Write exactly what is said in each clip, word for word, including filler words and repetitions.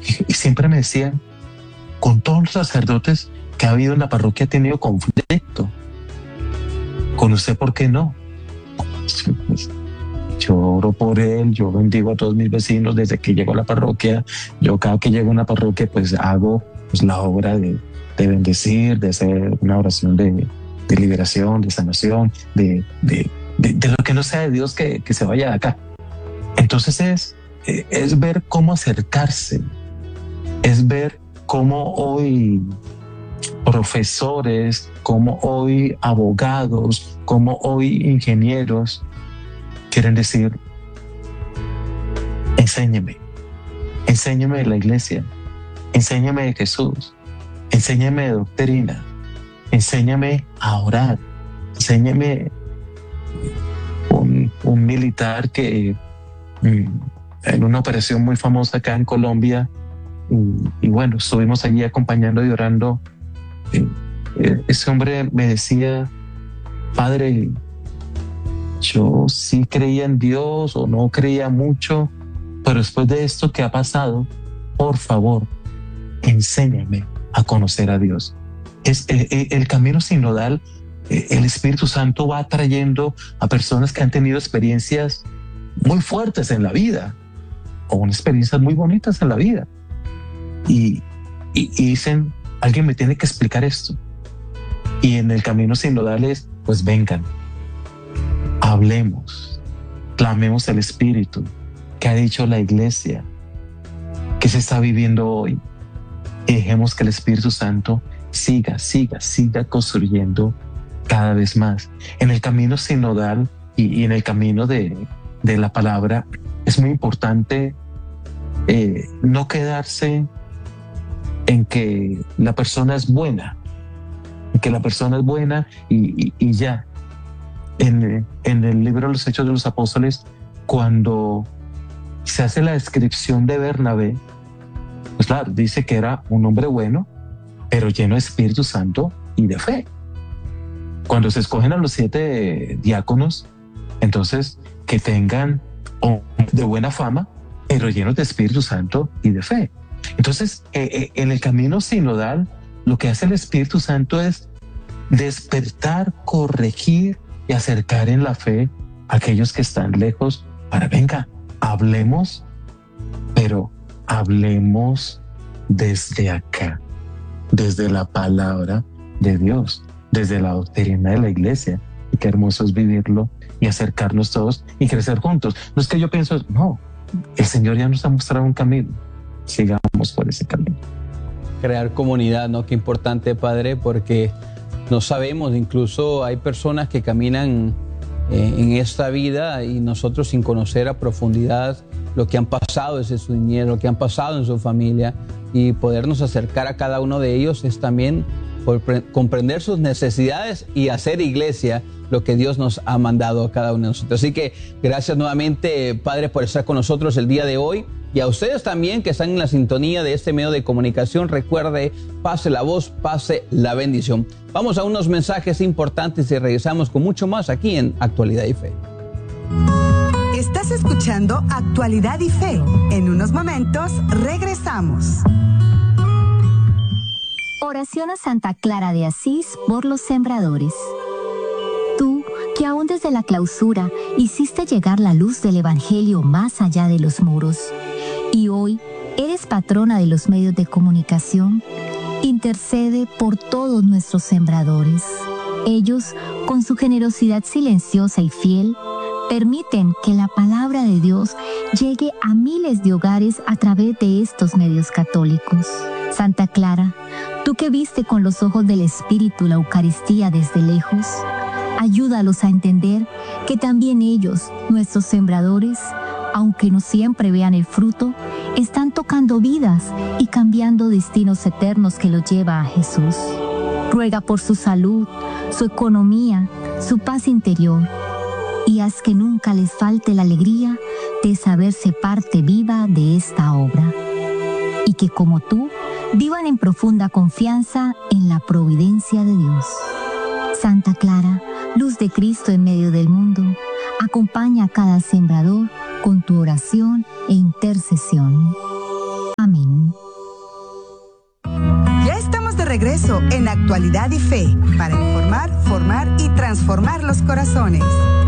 Y, y siempre me decían, con todos los sacerdotes que ha habido en la parroquia he tenido conflicto. ¿Con usted por qué no? Yo oro por él, yo bendigo a todos mis vecinos desde que llego a la parroquia. Yo cada que llego a una parroquia pues hago pues, la obra de, de bendecir, de hacer una oración de, de liberación, de sanación, de, de, de, de lo que no sea de Dios que, que se vaya de acá. Entonces es, es ver cómo acercarse, es ver cómo hoy profesores, cómo hoy abogados, cómo hoy ingenieros quieren decir, enséñeme, enséñeme de la iglesia, enséñame de Jesús, enséñame de doctrina, enséñame a orar, enséñame. Un, un militar que en una operación muy famosa acá en Colombia, y, y bueno, estuvimos allí acompañando y orando. Ese hombre me decía, padre, yo sí creía en Dios o no creía mucho, pero después de esto que ha pasado, por favor, enséñame a conocer a Dios. Es el, el, el camino sinodal, el Espíritu Santo va atrayendo a personas que han tenido experiencias muy fuertes en la vida o unas experiencias muy bonitas en la vida. Y, y, y dicen, alguien me tiene que explicar esto. Y en el camino sinodal es, pues vengan, hablemos, clamemos al Espíritu, que ha dicho la Iglesia, que se está viviendo hoy. Y dejemos que el Espíritu Santo siga, siga, siga construyendo cada vez más. En el camino sinodal y, y en el camino de, de la palabra es muy importante eh, no quedarse en que la persona es buena, en que la persona es buena y, y, y ya. En, en el libro de los Hechos de los Apóstoles, cuando se hace la descripción de Bernabé, pues claro, dice que era un hombre bueno, pero lleno de Espíritu Santo y de fe. Cuando se escogen a los siete diáconos, entonces que tengan de buena fama, pero llenos de Espíritu Santo y de fe. Entonces, eh, eh, en el camino sinodal, lo que hace el Espíritu Santo es despertar, corregir y acercar en la fe a aquellos que están lejos para, venga, hablemos, pero hablemos desde acá, desde la palabra de Dios, desde la doctrina de la iglesia. Y qué hermoso es vivirlo y acercarnos todos y crecer juntos. No es que yo pienso, no, el Señor ya nos ha mostrado un camino, sigamos por ese camino. Crear comunidad, ¿no? Qué importante, Padre, porque no sabemos, incluso hay personas que caminan eh, en esta vida y nosotros sin conocer a profundidad lo que han pasado desde su niñez, lo que han pasado en su familia, y podernos acercar a cada uno de ellos es también por comprender sus necesidades y hacer iglesia lo que Dios nos ha mandado a cada uno de nosotros. Así que gracias nuevamente, Padre, por estar con nosotros el día de hoy. Y a ustedes también que están en la sintonía de este medio de comunicación, recuerde, pase la voz, pase la bendición. Vamos a unos mensajes importantes y regresamos con mucho más aquí en Actualidad y Fe. Estás escuchando Actualidad y Fe. En unos momentos regresamos. Oración a Santa Clara de Asís por los sembradores. Tú, que aún desde la clausura hiciste llegar la luz del Evangelio más allá de los muros, y hoy eres patrona de los medios de comunicación, intercede por todos nuestros sembradores. Ellos, con su generosidad silenciosa y fiel, permiten que la palabra de Dios llegue a miles de hogares a través de estos medios católicos. Santa Clara, tú que viste con los ojos del Espíritu la Eucaristía desde lejos, ayúdalos a entender que también ellos, nuestros sembradores, aunque no siempre vean el fruto, están tocando vidas y cambiando destinos eternos que los lleva a Jesús. Ruega por su salud, su economía, su paz interior, y haz que nunca les falte la alegría de saberse parte viva de esta obra. Y que como tú, vivan en profunda confianza en la providencia de Dios. Santa Clara, luz de Cristo en medio del mundo, acompaña a cada sembrador con tu oración e intercesión. Amén. regreso en Actualidad y Fe para informar, formar y transformar los corazones.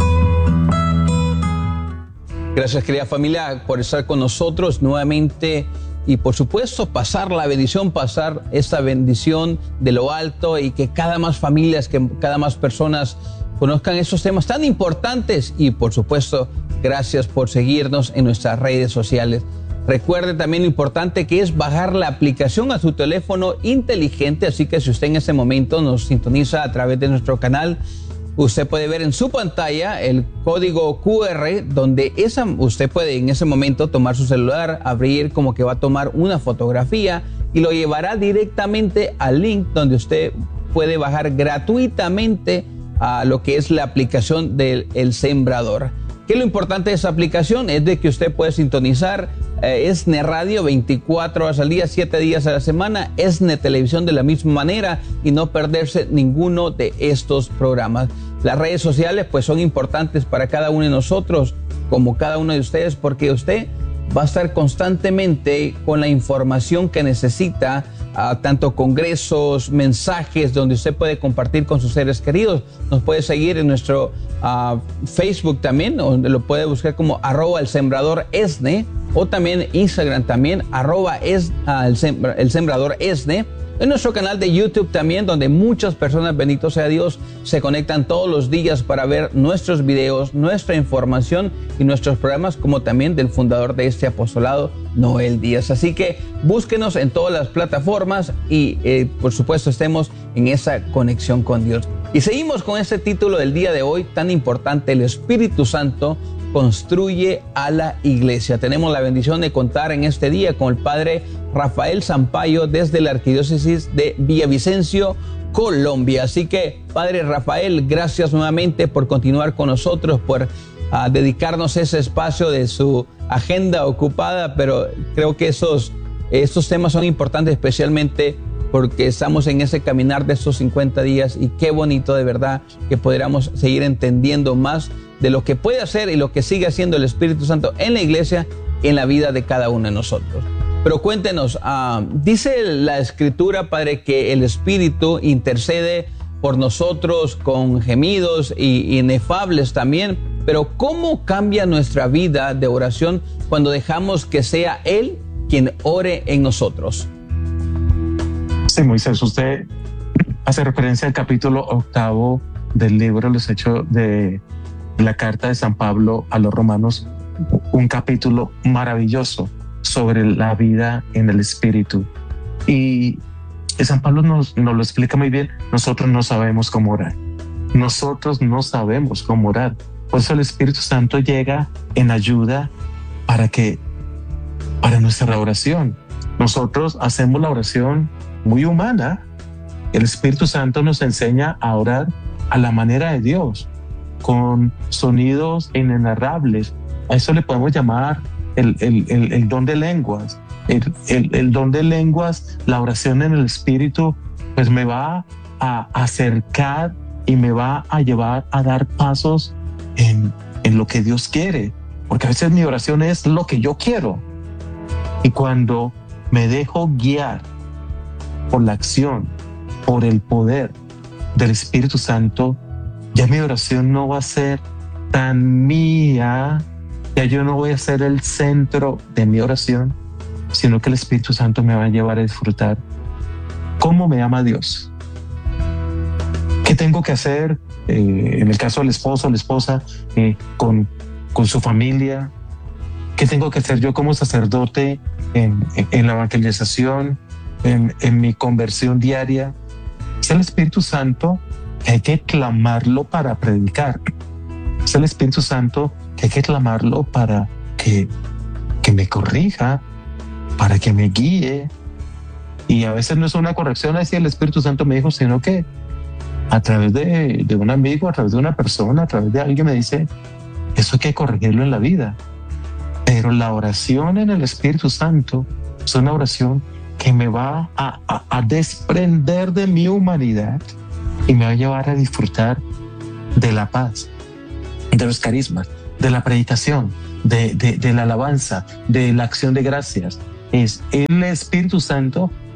Gracias, querida familia, por estar con nosotros nuevamente y, por supuesto, pasar la bendición, pasar esta bendición de lo alto y que cada más familias, que cada más personas conozcan estos temas tan importantes y, por supuesto, gracias por seguirnos en nuestras redes sociales. Recuerde también lo importante que es bajar la aplicación a su teléfono inteligente, así que si usted en este momento nos sintoniza a través de nuestro canal, usted puede ver en su pantalla el código cu erre, donde esa, usted puede en ese momento tomar su celular, abrir como que va a tomar una fotografía y lo llevará directamente al link donde usted puede bajar gratuitamente a lo que es la aplicación del El Sembrador. ¿Qué es lo importante de esa aplicación? Es de que usted puede sintonizar eh, ESNE Radio veinticuatro horas al día, siete días a la semana, ESNE Televisión de la misma manera y no perderse ninguno de estos programas. Las redes sociales pues son importantes para cada uno de nosotros, como cada uno de ustedes, porque usted va a estar constantemente con la información que necesita, uh, tanto congresos, mensajes, donde usted puede compartir con sus seres queridos. Nos puede seguir en nuestro uh, Facebook también, donde lo puede buscar como arroba el sembrador ESNE, o también Instagram también, arroba es, uh, el, sembra, el sembrador ESNE. En nuestro canal de YouTube también, donde muchas personas, bendito sea Dios, se conectan todos los días para ver nuestros videos, nuestra información y nuestros programas, como también del fundador de este apostolado, Noel Díaz. Así que búsquenos en todas las plataformas y, eh, por supuesto, estemos en esa conexión con Dios. Y seguimos con este título del día de hoy tan importante: el Espíritu Santo construye a la iglesia. Tenemos la bendición de contar en este día con el Padre Rafael Sampaio desde la Arquidiócesis de Villavicencio, Colombia. Así que, Padre Rafael, gracias nuevamente por continuar con nosotros, por uh, dedicarnos ese espacio de su agenda ocupada, pero creo que esos, estos temas son importantes, especialmente porque estamos en ese caminar de estos cincuenta días y qué bonito de verdad que podamos seguir entendiendo más de lo que puede hacer y lo que sigue haciendo el Espíritu Santo en la iglesia y en la vida de cada uno de nosotros. Pero cuéntenos, uh, dice la Escritura, Padre, que el Espíritu intercede por nosotros con gemidos y inefables también, pero ¿cómo cambia nuestra vida de oración cuando dejamos que sea Él quien ore en nosotros? Sí, Moisés, usted hace referencia al capítulo octavo del libro Los Hechos de la Carta de San Pablo a los Romanos, un capítulo maravilloso sobre la vida en el Espíritu. Y San Pablo nos, nos lo explica muy bien. Nosotros no sabemos cómo orar. Nosotros no sabemos cómo orar. Por eso el Espíritu Santo llega en ayuda para que, para nuestra oración. Nosotros hacemos la oración muy humana. El Espíritu Santo nos enseña a orar a la manera de Dios, con sonidos inenarrables. A eso le podemos llamar el, el, el, el don de lenguas. El, el, el don de lenguas, la oración en el Espíritu, pues me va a acercar y me va a llevar a dar pasos en, en lo que Dios quiere. Porque a veces mi oración es lo que yo quiero. Y cuando me dejo guiar por la acción, por el poder del Espíritu Santo, ya mi oración no va a ser tan mía, ya yo no voy a ser el centro de mi oración, sino que el Espíritu Santo me va a llevar a disfrutar cómo me ama Dios. ¿Qué tengo que hacer eh, en el caso del esposo o la esposa eh, con, con su familia? ¿Qué tengo que hacer yo como sacerdote en, en, en la evangelización, en, en mi conversión diaria? Es el Espíritu Santo que hay que clamarlo para predicar. Es el Espíritu Santo que hay que clamarlo para que, que me corrija, para que me guíe. Y a veces no es una corrección así el Espíritu Santo me dijo, sino que a través de, de un amigo, a través de una persona, a través de alguien me dice, eso hay que corregirlo en la vida. Pero la oración en el Espíritu Santo es una oración que me va a, a, a desprender de mi humanidad y me va a llevar a disfrutar de la paz, de los carismas, de la predicación, de, de, de la alabanza, de la acción de gracias. Es el Espíritu Santo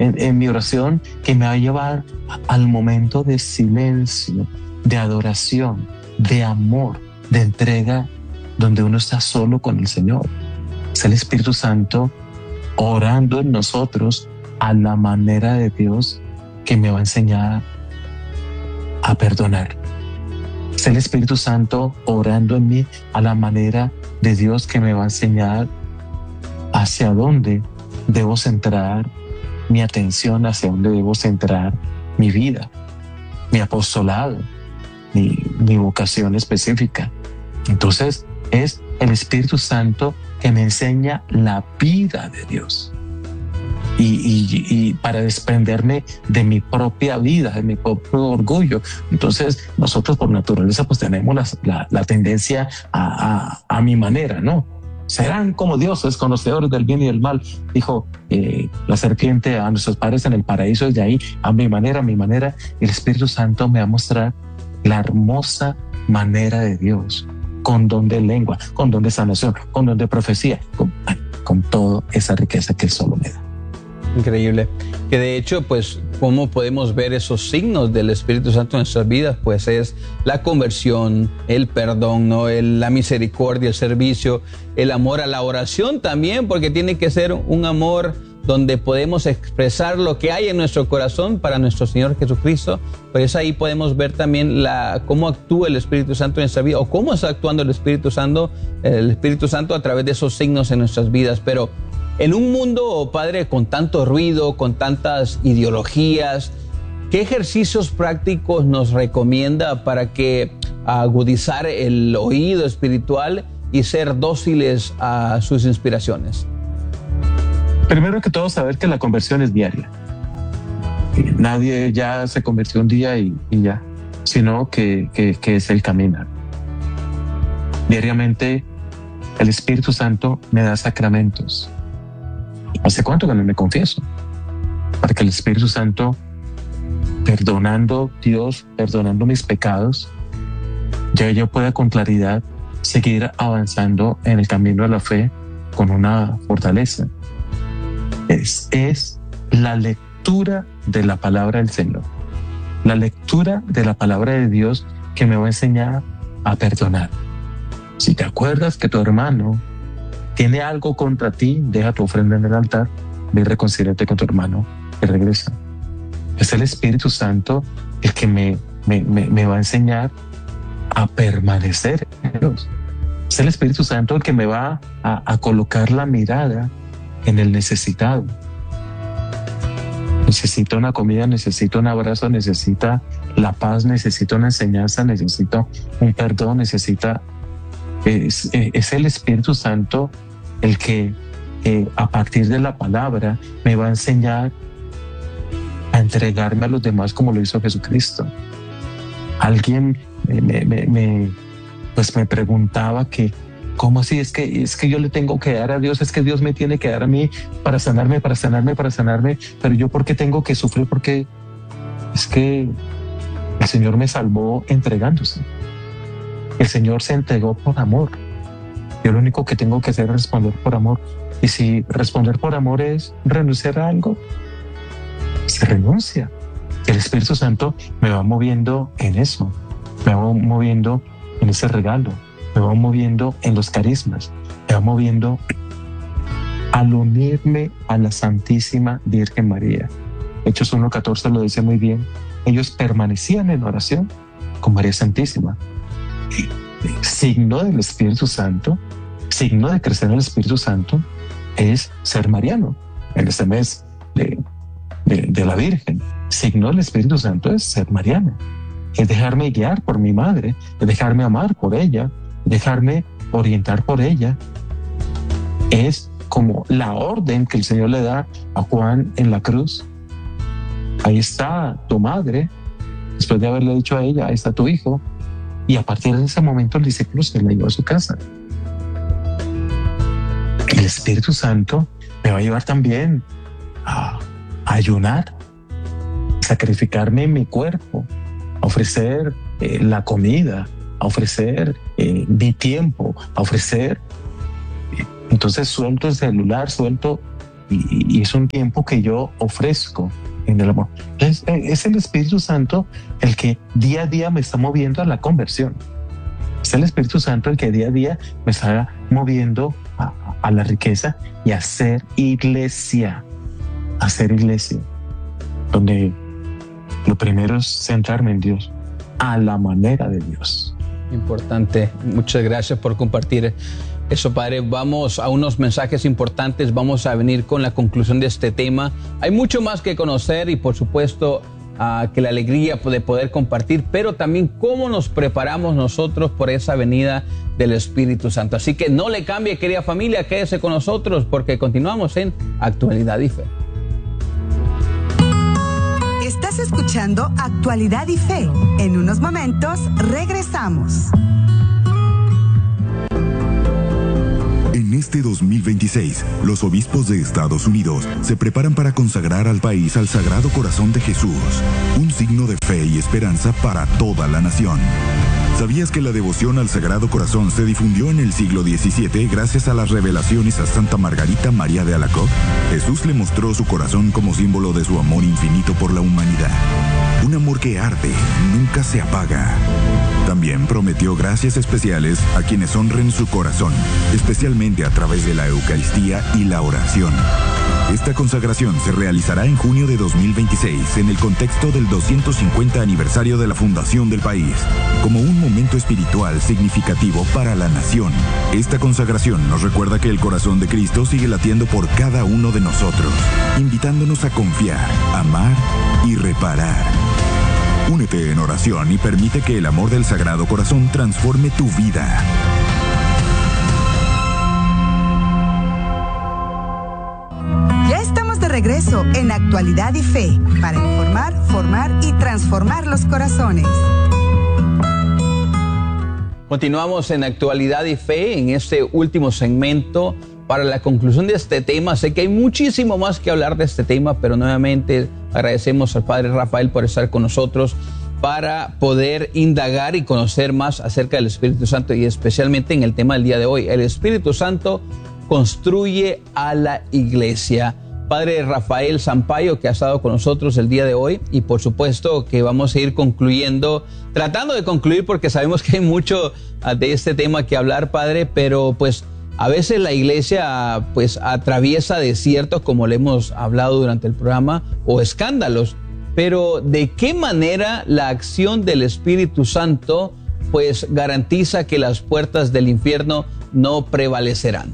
en, en mi oración que me va a llevar al momento de silencio, de adoración, de amor, de entrega, donde uno está solo con el Señor. Es el Espíritu Santo orando en nosotros a la manera de Dios que me va a enseñar a perdonar. Es el Espíritu Santo orando en mí a la manera de Dios que me va a enseñar hacia dónde debo centrar mi atención, hacia dónde debo centrar mi vida, mi apostolado, mi, mi vocación específica. Entonces es el Espíritu Santo que me enseña la vida de Dios. Y, y, y para desprenderme de mi propia vida, de mi propio orgullo. Entonces nosotros por naturaleza pues tenemos la, la, la tendencia a, a, a mi manera, ¿no? Serán como dioses, conocedores del bien y del mal, dijo eh, la serpiente a nuestros padres en el paraíso. Desde ahí, a mi manera, a mi manera, el Espíritu Santo me va a mostrar la hermosa manera de Dios, con don de lengua, con don de sanación, con don de profecía, con, con toda esa riqueza que Él solo me da. Increíble. Que de hecho, pues, ¿cómo podemos ver esos signos del Espíritu Santo en nuestras vidas? Pues es la conversión, el perdón, ¿no? El, la misericordia, el servicio, el amor a la oración también, porque tiene que ser un amor donde podemos expresar lo que hay en nuestro corazón para nuestro Señor Jesucristo. Pues ahí podemos ver también la, cómo actúa el Espíritu Santo en nuestra vida, o cómo está actuando el Espíritu Santo, el Espíritu Santo a través de esos signos en nuestras vidas. Pero en un mundo, Padre, con tanto ruido, con tantas ideologías, ¿qué ejercicios prácticos nos recomienda para que agudizar el oído espiritual y ser dóciles a sus inspiraciones? Primero que todo, saber que la conversión es diaria. Nadie ya se convirtió un día y, y ya, sino que, que, que es el caminar. Diariamente, el Espíritu Santo me da sacramentos. ¿Hace cuánto que no me confieso? Para que el Espíritu Santo, perdonando Dios, perdonando mis pecados, ya yo pueda con claridad seguir avanzando en el camino de la fe con una fortaleza. Es, es la lectura de la palabra del Señor, la lectura de la palabra de Dios que me va a enseñar a perdonar. Si te acuerdas que tu hermano tiene algo contra ti, deja tu ofrenda en el altar, ve y reconcíliate con tu hermano y regresa. Es el Espíritu Santo el que me, me, me, me va a enseñar a permanecer en Dios. Es el Espíritu Santo el que me va a, a colocar la mirada en el necesitado. Necesita una comida, necesita un abrazo, necesita la paz, necesita una enseñanza, necesita un perdón, necesita... Es, es el Espíritu Santo el que eh, a partir de la palabra me va a enseñar a entregarme a los demás como lo hizo Jesucristo. Alguien me, me, me, pues me preguntaba que ¿cómo así? Es que, es que yo le tengo que dar a Dios, es que Dios me tiene que dar a mí para sanarme, para sanarme, para sanarme, pero yo ¿por qué tengo que sufrir? Porque es que el Señor me salvó entregándose. El Señor se entregó por amor. Yo lo único que tengo que hacer es responder por amor. Y si responder por amor es renunciar a algo, se renuncia. El Espíritu Santo me va moviendo en eso, me va moviendo en ese regalo, me va moviendo en los carismas, me va moviendo al unirme a la Santísima Virgen María. Hechos uno catorce lo dice muy bien. Ellos permanecían en oración con María Santísima. Signo del Espíritu Santo, signo de crecer en el Espíritu Santo es ser mariano en este mes de, de, de la Virgen. Signo del Espíritu Santo es ser mariana, es dejarme guiar por mi madre, es dejarme amar por ella, dejarme orientar por ella. Es como la orden que el Señor le da a Juan en la cruz. Ahí está tu madre, después de haberle dicho a ella, ahí está tu hijo. Y a partir de ese momento el discípulo se le llevó a su casa. El Espíritu Santo me va a llevar también a, a ayunar, a sacrificarme en mi cuerpo, a ofrecer eh, la comida, a ofrecer eh, mi tiempo, a ofrecer. Entonces suelto el celular, suelto y, y es un tiempo que yo ofrezco en el amor. Es, es el Espíritu Santo el que día a día me está moviendo a la conversión. Es el Espíritu Santo el que día a día me está moviendo a, a la riqueza y a hacer iglesia, a hacer iglesia, donde lo primero es centrarme en Dios, a la manera de Dios. Importante. Muchas gracias por compartir eso, Padre. Vamos a unos mensajes importantes. Vamos a venir con la conclusión de este tema. Hay mucho más que conocer y, por supuesto, uh, que la alegría de poder compartir, pero también cómo nos preparamos nosotros por esa venida del Espíritu Santo. Así que no le cambie, querida familia, quédese con nosotros porque continuamos en Actualidad y Fe. Estás escuchando Actualidad y Fe. En unos momentos regresamos. En este dos mil veintiséis, los obispos de Estados Unidos se preparan para consagrar al país al Sagrado Corazón de Jesús, un signo de fe y esperanza para toda la nación. ¿Sabías que la devoción al Sagrado Corazón se difundió en el siglo diecisiete gracias a las revelaciones a Santa Margarita María de Alacoque? Jesús le mostró su corazón como símbolo de su amor infinito por la humanidad. Un amor que arde, nunca se apaga. También prometió gracias especiales a quienes honren su corazón, especialmente a través de la Eucaristía y la oración. Esta consagración se realizará en junio de dos mil veintiséis en el contexto del doscientos cincuenta aniversario de la fundación del país, como un momento espiritual significativo para la nación. Esta consagración nos recuerda que el corazón de Cristo sigue latiendo por cada uno de nosotros, invitándonos a confiar, amar y reparar. Únete en oración y permite que el amor del Sagrado Corazón transforme tu vida. Ya estamos de regreso en Actualidad y Fe para informar, formar y transformar los corazones. Continuamos en Actualidad y Fe en este último segmento para la conclusión de este tema. Sé que hay muchísimo más que hablar de este tema, pero nuevamente agradecemos al Padre Rafael por estar con nosotros para poder indagar y conocer más acerca del Espíritu Santo y especialmente en el tema del día de hoy. El Espíritu Santo construye a la iglesia. Padre Rafael Sampaio, que ha estado con nosotros el día de hoy, y por supuesto que vamos a ir concluyendo, tratando de concluir porque sabemos que hay mucho de este tema que hablar, Padre, pero pues a veces la iglesia pues atraviesa desiertos, como le hemos hablado durante el programa, o escándalos, pero ¿de qué manera la acción del Espíritu Santo pues garantiza que las puertas del infierno no prevalecerán?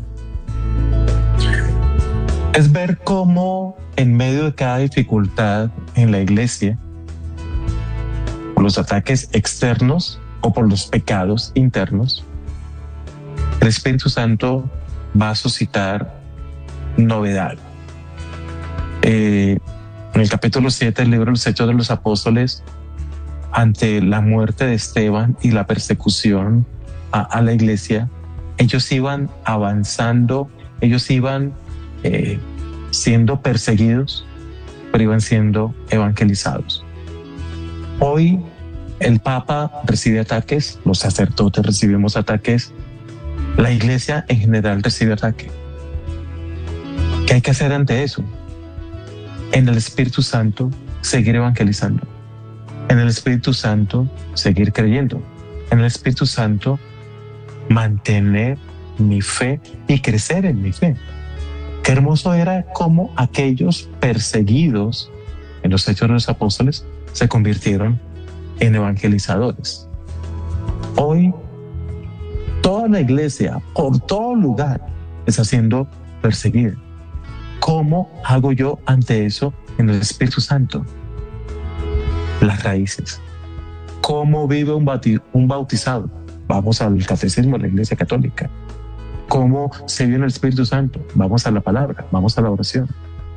Es ver cómo en medio de cada dificultad en la iglesia, por los ataques externos o por los pecados internos, el Espíritu Santo va a suscitar novedad. Eh, en el capítulo siete del libro de los Hechos de los Apóstoles, ante la muerte de Esteban y la persecución a, a la iglesia, ellos iban avanzando, ellos iban eh, siendo perseguidos, pero iban siendo evangelizados. Hoy el Papa recibe ataques, los sacerdotes recibimos ataques, la iglesia en general recibe ataque. ¿Qué hay que hacer ante eso? En el Espíritu Santo seguir evangelizando. En el Espíritu Santo seguir creyendo. En el Espíritu Santo mantener mi fe y crecer en mi fe. Qué hermoso era cómo aquellos perseguidos en los Hechos de los Apóstoles se convirtieron en evangelizadores. Hoy toda la iglesia, por todo lugar, está siendo perseguida. ¿Cómo hago yo ante eso en el Espíritu Santo? Las raíces. ¿Cómo vive un, bauti- un bautizado? Vamos al catecismo de la Iglesia Católica. ¿Cómo se vive en el Espíritu Santo? Vamos a la palabra, vamos a la oración.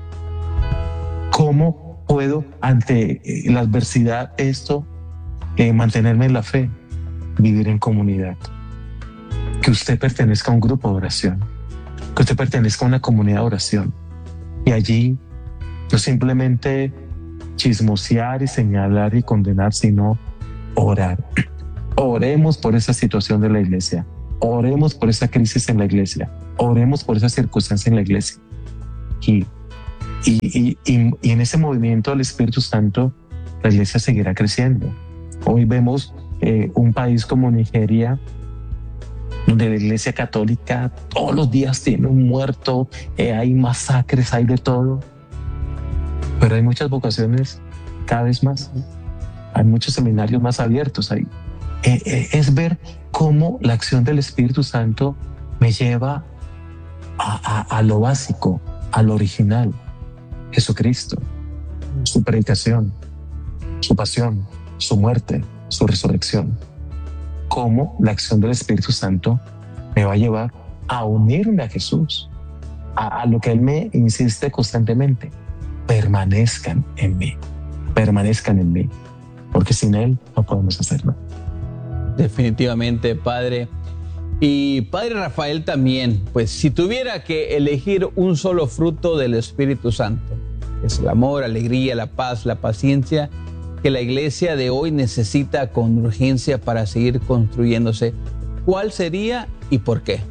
¿Cómo puedo ante la adversidad esto eh, mantenerme en la fe? Vivir en comunidad. Que usted pertenezca a un grupo de oración, que usted pertenezca a una comunidad de oración y allí no simplemente chismosear y señalar y condenar, sino orar. Oremos por esa situación de la iglesia, oremos por esa crisis en la iglesia, oremos por esa circunstancia en la iglesia. Y, y, y, y, y en ese movimiento del Espíritu Santo, la iglesia seguirá creciendo. Hoy vemos eh, un país como Nigeria, donde la iglesia católica todos los días tiene un muerto, eh, hay masacres, hay de todo. Pero hay muchas vocaciones cada vez más. Hay muchos seminarios más abiertos ahí. Eh, eh, es ver cómo la acción del Espíritu Santo me lleva a, a, a lo básico, a lo original. Jesucristo, su predicación, su pasión, su muerte, su resurrección. Cómo la acción del Espíritu Santo me va a llevar a unirme a Jesús, a, a lo que Él me insiste constantemente. Permanezcan en mí, permanezcan en mí, porque sin Él no podemos hacerlo. Definitivamente, Padre. Y Padre Rafael también, pues si tuviera que elegir un solo fruto del Espíritu Santo, es el amor, alegría, la paz, la paciencia, que la iglesia de hoy necesita con urgencia para seguir construyéndose, ¿cuál sería y por qué?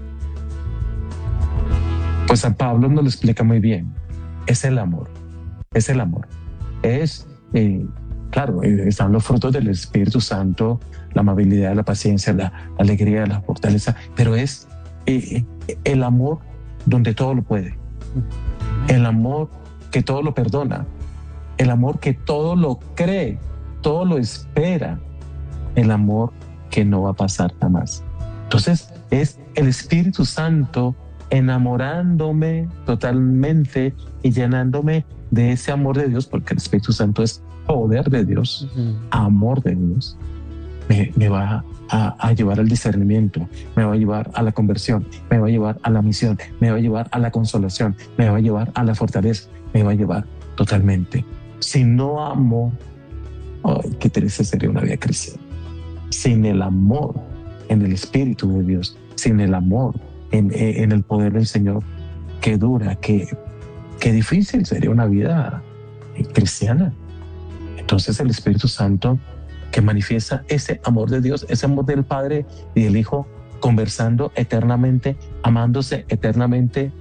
Pues San Pablo nos lo explica muy bien. Es el amor, es el amor. Es, eh, claro, están los frutos del Espíritu Santo, la amabilidad, la paciencia, la alegría, la fortaleza, pero es eh, el amor donde todo lo puede. El amor que todo lo perdona. El amor que todo lo cree, todo lo espera. El amor que no va a pasar jamás. Entonces es el Espíritu Santo enamorándome totalmente y llenándome de ese amor de Dios, porque el Espíritu Santo es poder de Dios, uh-huh. amor de Dios. Me, me va a, a llevar al discernimiento, me va a llevar a la conversión, me va a llevar a la misión, me va a llevar a la consolación, me va a llevar a la fortaleza, me va a llevar totalmente. Si no amo, ay, qué triste sería una vida cristiana. Sin el amor en el Espíritu de Dios, sin el amor en, en el poder del Señor, qué dura, qué, qué difícil sería una vida cristiana. Entonces el Espíritu Santo que manifiesta ese amor de Dios, ese amor del Padre y del Hijo, conversando eternamente, amándose eternamente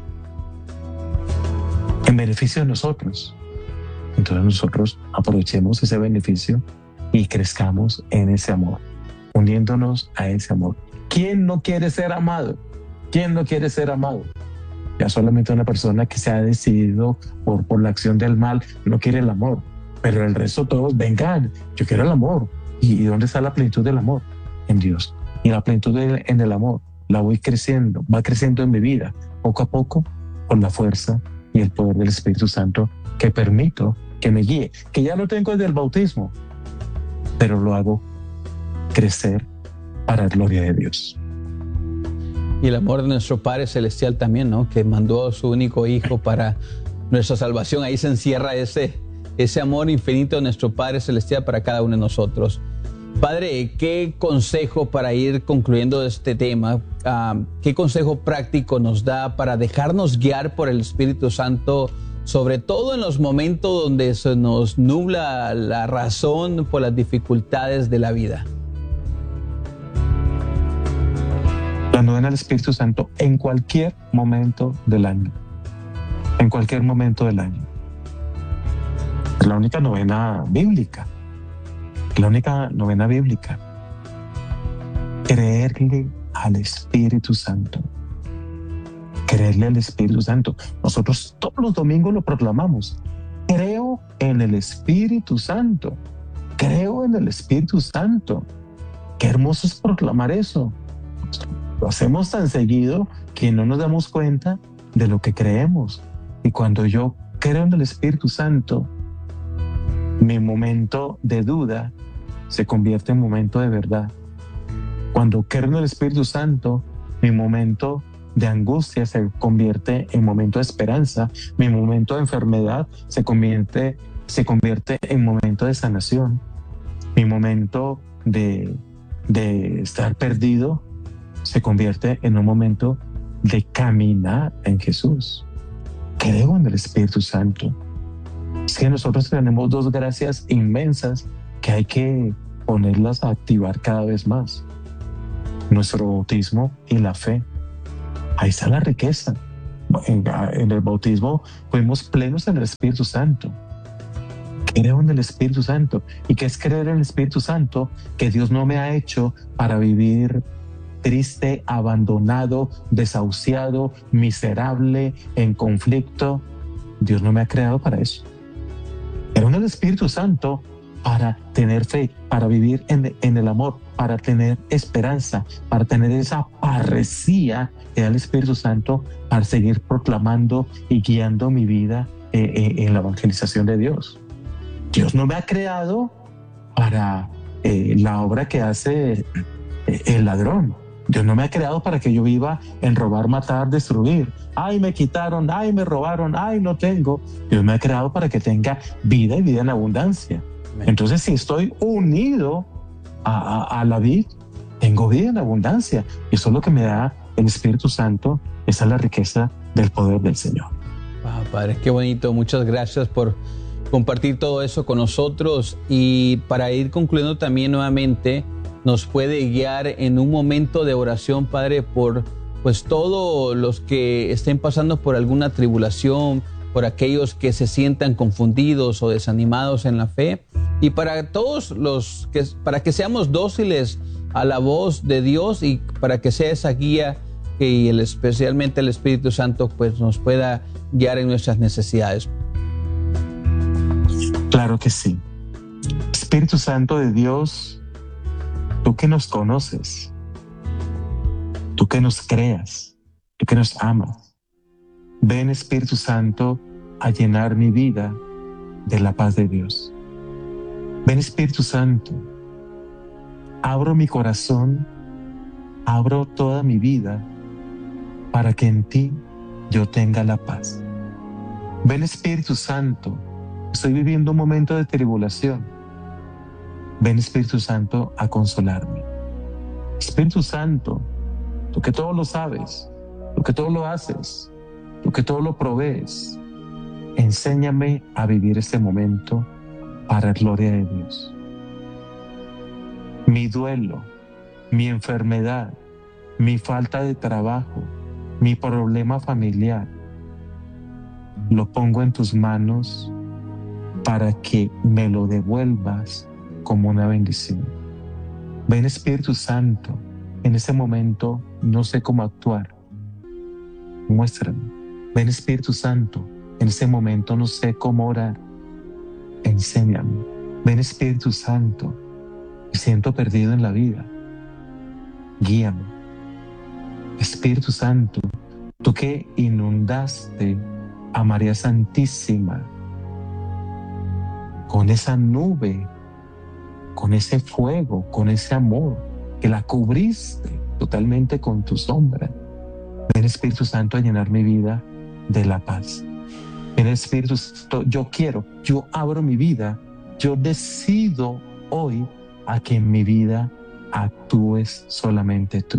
en beneficio de nosotros. Entonces nosotros aprovechemos ese beneficio y crezcamos en ese amor, uniéndonos a ese amor. ¿Quién no quiere ser amado? ¿Quién no quiere ser amado? Ya solamente una persona que se ha decidido por, por la acción del mal no quiere el amor. Pero el resto todos, vengan, yo quiero el amor. ¿Y dónde está la plenitud del amor? En Dios. Y la plenitud de, en el amor la voy creciendo, va creciendo en mi vida, poco a poco, con la fuerza y el poder del Espíritu Santo, que permito que me guíe, que ya lo tengo desde el bautismo, pero lo hago crecer para la gloria de Dios. Y el amor de nuestro Padre Celestial también, ¿no? Que mandó a su único Hijo para nuestra salvación. Ahí se encierra ese... ese amor infinito de nuestro Padre Celestial para cada uno de nosotros. Padre, ¿qué consejo para ir concluyendo este tema? Uh, ¿Qué consejo práctico nos da para dejarnos guiar por el Espíritu Santo, sobre todo en los momentos donde se nos nubla la razón por las dificultades de la vida? La novena del Espíritu Santo en cualquier momento del año. En cualquier momento del año. Es la única novena bíblica. La única novena bíblica. Creerle al Espíritu Santo. Creerle al Espíritu Santo. Nosotros todos los domingos lo proclamamos. Creo en el Espíritu Santo. Creo en el Espíritu Santo. Qué hermoso es proclamar eso. Lo hacemos tan seguido que no nos damos cuenta de lo que creemos. Y cuando yo creo en el Espíritu Santo, mi momento de duda se convierte en momento de verdad. Cuando creo en el Espíritu Santo, mi momento de angustia se convierte en momento de esperanza. Mi momento de enfermedad se convierte, se convierte en momento de sanación. Mi momento de, de estar perdido se convierte en un momento de caminar en Jesús. Creo en el Espíritu Santo. Es que nosotros tenemos dos gracias inmensas que hay que ponerlas a activar cada vez más. Nuestro bautismo y la fe. Ahí está la riqueza. En, en el bautismo fuimos plenos en el Espíritu Santo. Creo en el Espíritu Santo. ¿Y qué es creer en el Espíritu Santo? Que Dios no me ha hecho para vivir triste, abandonado, desahuciado, miserable, en conflicto. Dios no me ha creado para eso. Creo en el Espíritu Santo para tener fe, para vivir en, en el amor, para tener esperanza, para tener esa parresía que da el Espíritu Santo, para seguir proclamando y guiando mi vida eh, eh, en la evangelización de Dios. Dios no me ha creado para eh, la obra que hace eh, el ladrón. Dios no me ha creado para que yo viva en robar, matar, destruir. Ay, me quitaron, ay, me robaron, ay, no tengo. Dios me ha creado para que tenga vida y vida en abundancia. Entonces, si estoy unido a, a, a la vid, tengo vida en abundancia. Y eso es lo que me da el Espíritu Santo. Esa es la riqueza del poder del Señor. Wow, Padre, qué bonito. Muchas gracias por compartir todo eso con nosotros. Y para ir concluyendo también nuevamente, nos puede guiar en un momento de oración, Padre, por pues todos los que estén pasando por alguna tribulación, por aquellos que se sientan confundidos o desanimados en la fe, y para todos los que, para que seamos dóciles a la voz de Dios y para que sea esa guía que y el, especialmente el Espíritu Santo pues nos pueda guiar en nuestras necesidades. Claro que sí. Espíritu Santo de Dios, tú que nos conoces, tú que nos creas, tú que nos amas, ven, Espíritu Santo, a llenar mi vida de la paz de Dios. Ven, Espíritu Santo, abro mi corazón, abro toda mi vida para que en ti yo tenga la paz. Ven, Espíritu Santo, estoy viviendo un momento de tribulación. Ven, Espíritu Santo, a consolarme. Espíritu Santo, tú que todo lo sabes, tú que todo lo haces, tú que todo lo provees, enséñame a vivir este momento para gloria de Dios. Mi duelo, mi enfermedad, mi falta de trabajo, mi problema familiar, lo pongo en tus manos para que me lo devuelvas como una bendición. Ven, Espíritu Santo, en este momento no sé cómo actuar. Muéstrame. Ven, Espíritu Santo, en este momento no sé cómo orar. Enséñame. Ven, Espíritu Santo, me siento perdido en la vida. Guíame. Espíritu Santo, tú que inundaste a María Santísima con esa nube, con ese fuego, con ese amor, que la cubriste totalmente con tu sombra. Ven, Espíritu Santo, a llenar mi vida de la paz. Ven, Espíritu Santo, yo quiero, yo abro mi vida, yo decido hoy a que en mi vida actúes solamente tú.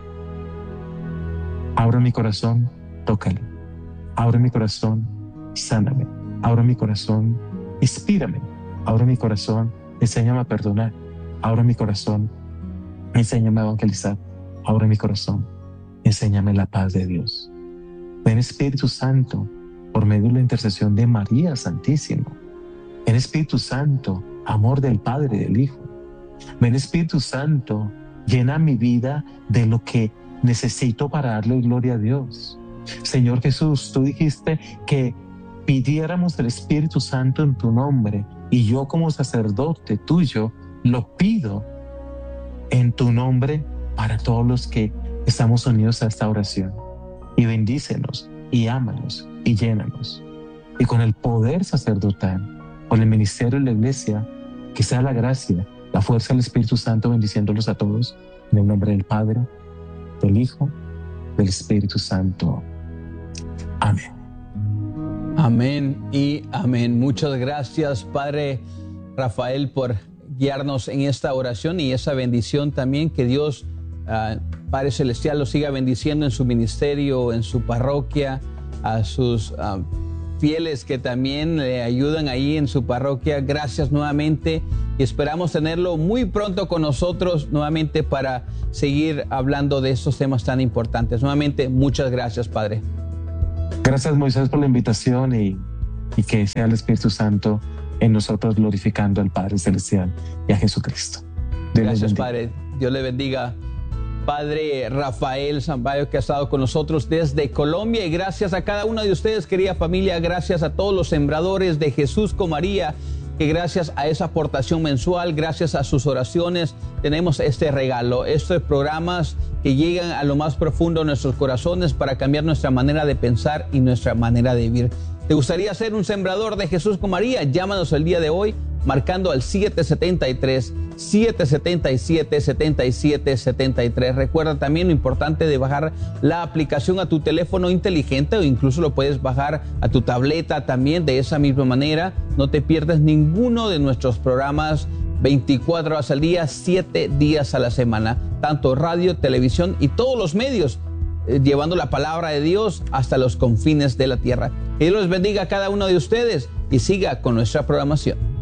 Abro mi corazón, tócalo. Abro mi corazón, sáname. Abro mi corazón, inspírame. Abro mi corazón, enséñame a perdonar. Abro mi corazón, enséñame a evangelizar. Abro mi corazón, enséñame la paz de Dios. Ven, Espíritu Santo, por medio de la intercesión de María Santísima. Ven, Espíritu Santo, amor del Padre y del Hijo. Ven, Espíritu Santo, llena mi vida de lo que necesito para darle gloria a Dios. Señor Jesús, tú dijiste que pidiéramos el Espíritu Santo en tu nombre, y yo como sacerdote tuyo lo pido en tu nombre para todos los que estamos unidos a esta oración. Y bendícenos, y ámanos, y llénanos. Y con el poder sacerdotal, con el ministerio de la Iglesia, que sea la gracia, la fuerza del Espíritu Santo bendiciéndolos a todos, en el nombre del Padre, del Hijo, del Espíritu Santo. Amén. Amén y amén. Muchas gracias, Padre Rafael, por guiarnos en esta oración y esa bendición también. Que Dios, uh, Padre Celestial, lo siga bendiciendo en su ministerio, en su parroquia, a sus uh, fieles que también le ayudan ahí en su parroquia. Gracias nuevamente y esperamos tenerlo muy pronto con nosotros nuevamente para seguir hablando de estos temas tan importantes. Nuevamente, muchas gracias, Padre. Gracias, Moisés, por la invitación y, y que sea el Espíritu Santo en nosotros glorificando al Padre Celestial y a Jesucristo. Dios Gracias, Padre. Dios le bendiga. Padre Rafael Zambayo, que ha estado con nosotros desde Colombia, y gracias a cada uno de ustedes, querida familia, gracias a todos los sembradores de Jesús con María, que gracias a esa aportación mensual, gracias a sus oraciones, tenemos este regalo, estos programas que llegan a lo más profundo de nuestros corazones para cambiar nuestra manera de pensar y nuestra manera de vivir. ¿Te gustaría ser un sembrador de Jesús con María? Llámanos el día de hoy marcando al siete siete tres, siete siete siete, siete siete siete tres. Recuerda también lo importante de bajar la aplicación a tu teléfono inteligente, o incluso lo puedes bajar a tu tableta también. De esa misma manera no te pierdes ninguno de nuestros programas veinticuatro horas al día, siete días a la semana, tanto radio, televisión y todos los medios, eh, llevando la palabra de Dios hasta los confines de la tierra. Que Dios los bendiga a cada uno de ustedes y siga con nuestra programación.